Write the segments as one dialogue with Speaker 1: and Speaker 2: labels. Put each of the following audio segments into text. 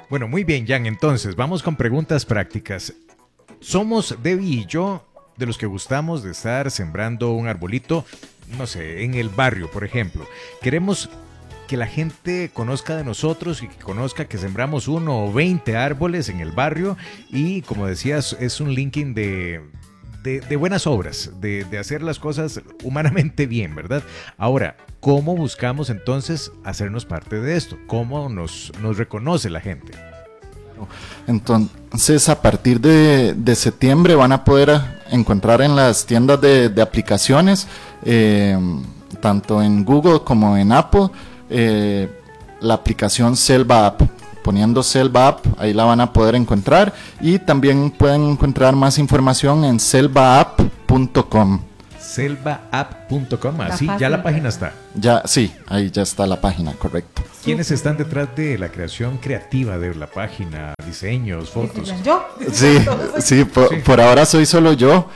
Speaker 1: Bueno, muy bien, Jan. Entonces, vamos con preguntas prácticas. Somos Debbie y yo de los que gustamos de estar sembrando un arbolito, no sé, en el barrio, por ejemplo. Queremos que la gente conozca de nosotros y que conozca que sembramos 1 o 20 árboles en el barrio y, como decías, es un linking de buenas obras, de hacer las cosas humanamente bien, ¿verdad? Ahora, ¿cómo buscamos entonces hacernos parte de esto? ¿Cómo nos reconoce la gente?
Speaker 2: Entonces, a partir de septiembre van a poder encontrar en las tiendas de aplicaciones, tanto en Google como en Apple, la aplicación Selva App. Poniendo Selva App, ahí la van a poder encontrar, y también pueden encontrar más información en selvaapp.com.
Speaker 1: Selvaapp.com, así ya la página está.
Speaker 2: Ya, sí, ahí ya está la página, correcto.
Speaker 1: ¿Quiénes están detrás de la creación creativa de la página? Diseños, fotos.
Speaker 3: ¿Yo?
Speaker 2: Sí, por ahora soy solo yo.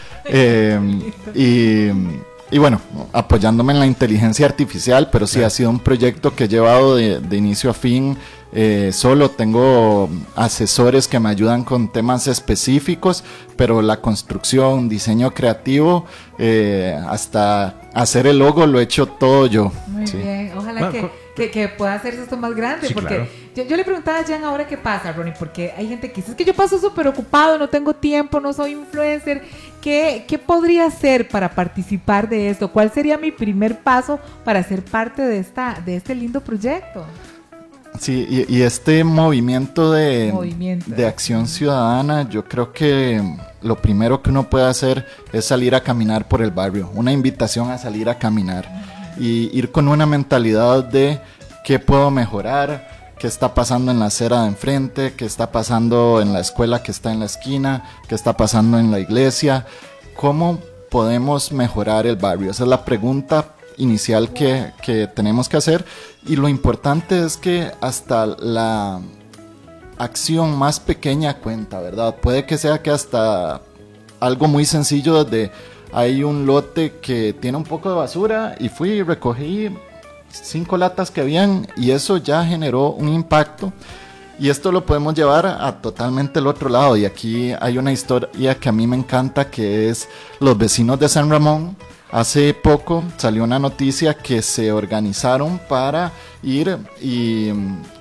Speaker 2: Y bueno, apoyándome en la inteligencia artificial, pero sí ha sido un proyecto que he llevado de inicio a fin. Solo tengo asesores que me ayudan con temas específicos, pero la construcción, diseño creativo, hasta hacer el logo lo he hecho todo yo.
Speaker 3: Muy bien, ojalá que pueda hacerse esto más grande,
Speaker 1: sí,
Speaker 3: porque
Speaker 1: claro.
Speaker 3: yo le preguntaba a Jan ahora qué pasa, Ronnie, porque hay gente que dice, es que yo paso súper ocupado, no tengo tiempo, no soy influencer. ¿Qué podría hacer para participar de esto? ¿Cuál sería mi primer paso para ser parte de este lindo proyecto?
Speaker 2: Sí, y este movimiento de acción ciudadana, yo creo que lo primero que uno puede hacer es salir a caminar por el barrio, una invitación a salir a caminar y ir con una mentalidad de qué puedo mejorar, qué está pasando en la acera de enfrente, qué está pasando en la escuela que está en la esquina, qué está pasando en la iglesia, cómo podemos mejorar el barrio. Esa es la pregunta inicial que tenemos que hacer, y lo importante es que hasta la acción más pequeña cuenta, ¿verdad? Puede que sea que hasta algo muy sencillo, desde hay un lote que tiene un poco de basura y fui y recogí 5 latas que habían, y eso ya generó un impacto, y esto lo podemos llevar a totalmente el otro lado. Y aquí hay una historia que a mí me encanta, que es los vecinos de San Ramón. Hace poco salió una noticia que se organizaron para ir y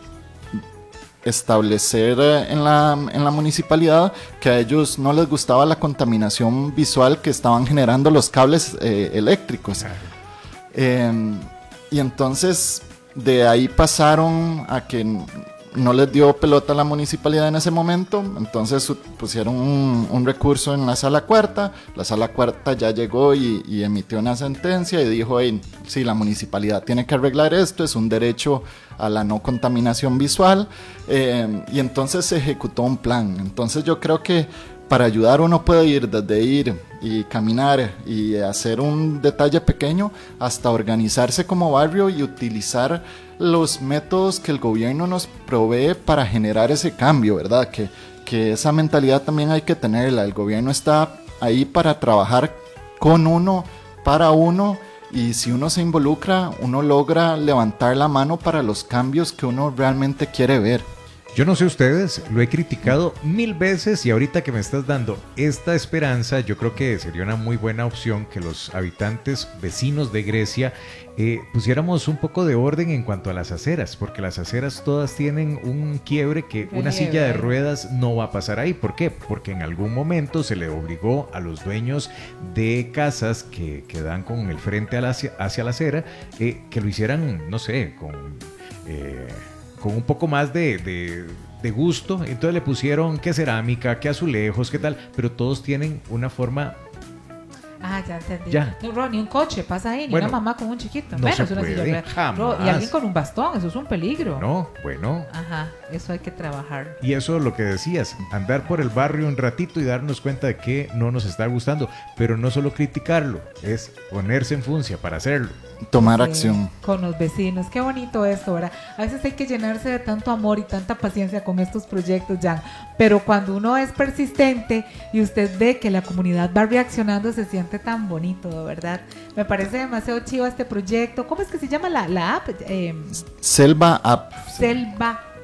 Speaker 2: establecer en la municipalidad que a ellos no les gustaba la contaminación visual que estaban generando los cables eléctricos. Y entonces de ahí pasaron a que no les dio pelota a la municipalidad en ese momento, entonces pusieron un recurso en la sala cuarta. La sala cuarta ya llegó y emitió una sentencia y dijo, sí, la municipalidad tiene que arreglar esto, es un derecho a la no contaminación visual, y entonces se ejecutó un plan. Entonces yo creo que para ayudar uno puede ir desde ir y caminar y hacer un detalle pequeño hasta organizarse como barrio y utilizar los métodos que el gobierno nos provee para generar ese cambio, ¿verdad? Que esa mentalidad también hay que tenerla. El gobierno está ahí para trabajar con uno, para uno, y si uno se involucra, uno logra levantar la mano para los cambios que uno realmente quiere ver.
Speaker 1: Yo no sé ustedes, lo he criticado 1000 veces, y ahorita que me estás dando esta esperanza, yo creo que sería una muy buena opción que los habitantes vecinos de Grecia pusiéramos un poco de orden en cuanto a las aceras, porque las aceras todas tienen un quiebre que una silla de ruedas no va a pasar ahí. ¿Por qué? Porque en algún momento se le obligó a los dueños de casas que dan con el frente hacia la acera, que lo hicieran, no sé, con un poco más de gusto. Entonces le pusieron que cerámica, que azulejos, que tal, pero todos tienen una forma.
Speaker 3: Ah, ya entendí.
Speaker 1: Ya.
Speaker 3: No, ni un coche pasa ahí, ni una mamá con un chiquito.
Speaker 1: No se
Speaker 3: una
Speaker 1: puede, jamás.
Speaker 3: Y alguien con un bastón, eso es un peligro.
Speaker 1: No, bueno.
Speaker 3: Ajá, eso hay que trabajar.
Speaker 1: Y eso es lo que decías, andar por el barrio un ratito y darnos cuenta de que no nos está gustando, pero no solo criticarlo, es ponerse en funcia para hacerlo.
Speaker 2: Tomar acción.
Speaker 3: Con los vecinos, qué bonito esto, ¿verdad? A veces hay que llenarse de tanto amor y tanta paciencia con estos proyectos, Jan, pero cuando uno es persistente y usted ve que la comunidad va reaccionando, se siente tan bonito, ¿verdad? Me parece demasiado chivo este proyecto. ¿Cómo es que se llama la app?
Speaker 2: Selva App.
Speaker 3: Selva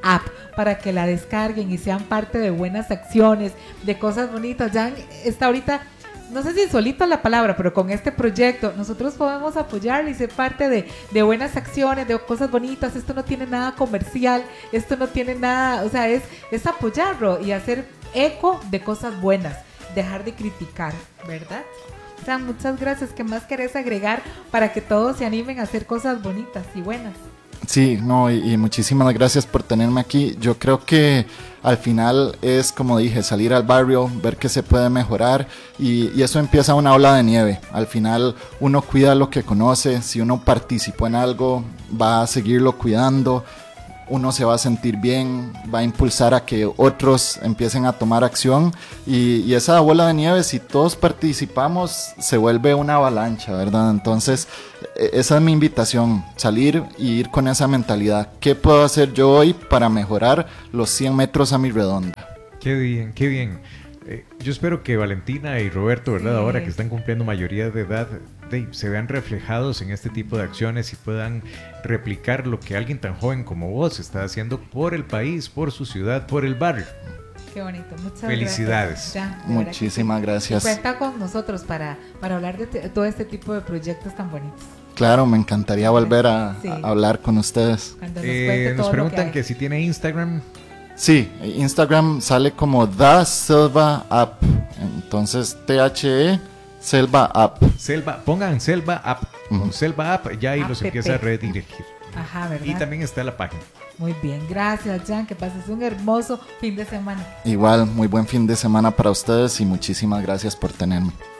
Speaker 3: app para que la descarguen y sean parte de buenas acciones, de cosas bonitas. Jan está ahorita, no sé si solita la palabra, pero con este proyecto nosotros podemos apoyarle y ser parte de buenas acciones, de cosas bonitas. Esto no tiene nada comercial, esto no tiene nada, o sea, es apoyarlo y hacer eco de cosas buenas, dejar de criticar, ¿verdad? O sea, muchas gracias. ¿Qué más querés agregar para que todos se animen a hacer cosas bonitas y buenas?
Speaker 2: Sí, no, y muchísimas gracias por tenerme aquí. Yo creo que al final es, como dije, salir al barrio, ver qué se puede mejorar y eso empieza una ola de nieve. Al final uno cuida lo que conoce, si uno participó en algo, va a seguirlo cuidando, uno se va a sentir bien, va a impulsar a que otros empiecen a tomar acción y esa bola de nieve, si todos participamos, se vuelve una avalancha, ¿verdad? Entonces, esa es mi invitación, salir y ir con esa mentalidad. ¿Qué puedo hacer yo hoy para mejorar los 100 metros a mi redonda?
Speaker 1: Qué bien, qué bien. Yo espero que Valentina y Roberto, ¿verdad? Ahora que están cumpliendo mayoría de edad, se vean reflejados en este tipo de acciones y puedan replicar lo que alguien tan joven como vos está haciendo por el país, por su ciudad, por el barrio.
Speaker 3: Qué bonito, muchas
Speaker 1: felicidades.
Speaker 3: Gracias.
Speaker 2: Muchísimas gracias.
Speaker 3: Cuenta con nosotros para hablar de todo este tipo de proyectos tan bonitos.
Speaker 2: Claro, me encantaría volver a hablar con ustedes.
Speaker 1: Nos preguntan que si tiene Instagram.
Speaker 2: Sí, Instagram sale como The Selva App. Entonces, THE Selva App.
Speaker 1: Pongan Selva App. Con Selva App ya ahí los empieza a redirigir.
Speaker 3: Ajá, ¿verdad?
Speaker 1: Y también está la página.
Speaker 3: Muy bien, gracias Jan, que pases un hermoso fin de semana.
Speaker 2: Igual, muy buen fin de semana para ustedes y muchísimas gracias por tenerme.